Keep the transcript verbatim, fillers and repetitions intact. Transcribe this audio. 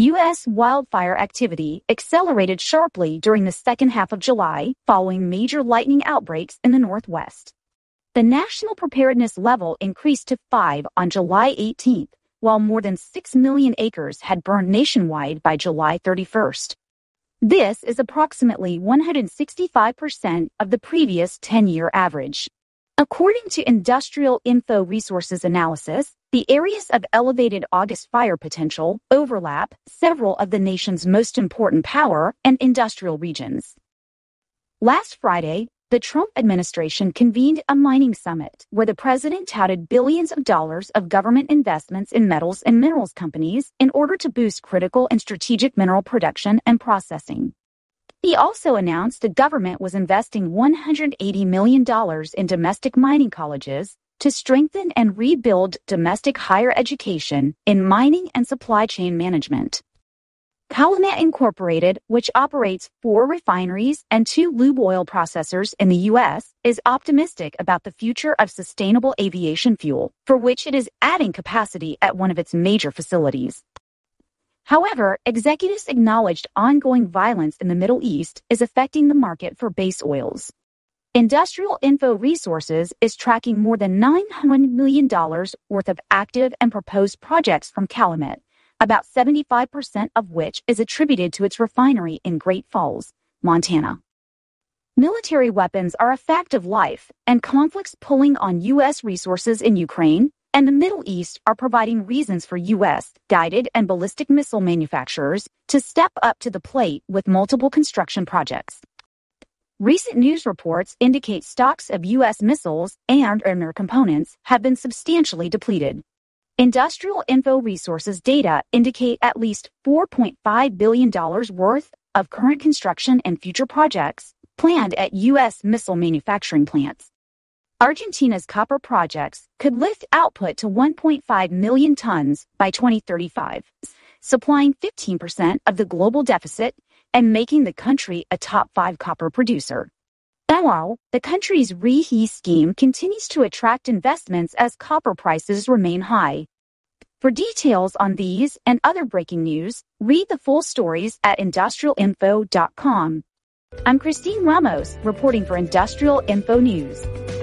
U S wildfire activity accelerated sharply during the second half of July following major lightning outbreaks in the Northwest. The national preparedness level increased to five on July eighteenth, while more than six million acres had burned nationwide by July thirty-first. This is approximately one hundred sixty-five percent of the previous ten-year average. According to Industrial Info Resources analysis, the areas of elevated August fire potential overlap several of the nation's most important power and industrial regions. Last Friday, the Trump administration convened a mining summit where the president touted billions of dollars of government investments in metals and minerals companies in order to boost critical and strategic mineral production and processing. He also announced the government was investing one hundred eighty million dollars in domestic mining colleges to strengthen and rebuild domestic higher education in mining and supply chain management. Calumet Incorporated, which operates four refineries and two lube oil processors in the U S, is optimistic about the future of sustainable aviation fuel, for which it is adding capacity at one of its major facilities. However, executives acknowledged ongoing violence in the Middle East is affecting the market for base oils. Industrial Info Resources is tracking more than nine hundred million dollars worth of active and proposed projects from Calumet, about seventy-five percent of which is attributed to its refinery in Great Falls, Montana. Military weapons are a fact of life, and conflicts pulling on U S resources in Ukraine and the Middle East are providing reasons for U S guided and ballistic missile manufacturers to step up to the plate with multiple construction projects. Recent news reports indicate stocks of U S missiles and their components have been substantially depleted. Industrial Info Resources data indicate at least four point five billion dollars worth of current construction and future projects planned at U S missile manufacturing plants. Argentina's copper projects could lift output to one point five million tons by twenty thirty-five, supplying fifteen percent of the global deficit and making the country a top five copper producer. Meanwhile, the country's ReHe scheme continues to attract investments as copper prices remain high. For details on these and other breaking news, read the full stories at industrial info dot com. I'm Christine Ramos, reporting for Industrial Info News.